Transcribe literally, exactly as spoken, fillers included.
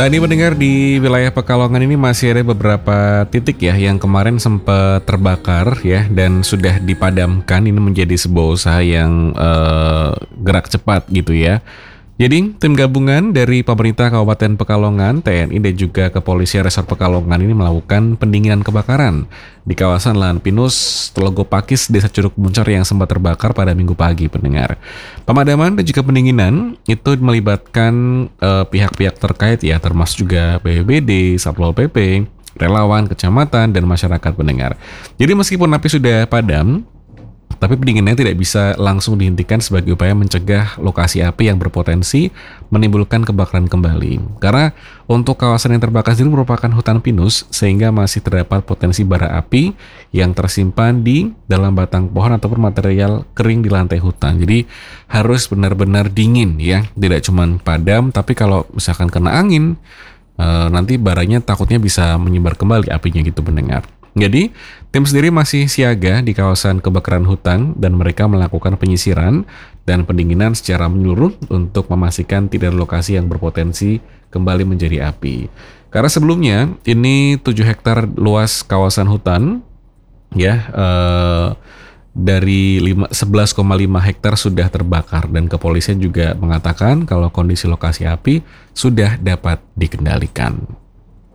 Saat ini mendengar di wilayah Pekalongan ini masih ada beberapa titik ya yang kemarin sempat terbakar ya dan sudah dipadamkan. Ini menjadi sebuah usaha yang eh, gerak cepat gitu ya. Jadi tim gabungan dari pemerintah Kabupaten Pekalongan, T N I dan juga Kepolisian Resor Pekalongan ini melakukan pendinginan kebakaran di kawasan lahan pinus Telogo Pakis, Desa Curug Buncor yang sempat terbakar pada Minggu pagi, pendengar. Pemadaman dan juga pendinginan itu melibatkan eh, pihak-pihak terkait ya, termasuk juga B P B D, Satpol P P, relawan, kecamatan, dan masyarakat, pendengar. Jadi meskipun api sudah padam, tapi pendinginannya tidak bisa langsung dihentikan sebagai upaya mencegah lokasi api yang berpotensi menimbulkan kebakaran kembali. Karena untuk kawasan yang terbakar sendiri merupakan hutan pinus, sehingga masih terdapat potensi bara api yang tersimpan di dalam batang pohon ataupun material kering di lantai hutan. Jadi harus benar-benar dingin ya, tidak cuma padam, tapi kalau misalkan kena angin, eh, nanti baranya takutnya bisa menyebar kembali apinya gitu, pendengar. Jadi, tim sendiri masih siaga di kawasan kebakaran hutan dan mereka melakukan penyisiran dan pendinginan secara menyeluruh untuk memastikan tidak ada lokasi yang berpotensi kembali menjadi api. Karena sebelumnya, ini tujuh hektar luas kawasan hutan, ya, eh, dari sebelas koma lima hektar sudah terbakar dan kepolisian juga mengatakan kalau kondisi lokasi api sudah dapat dikendalikan.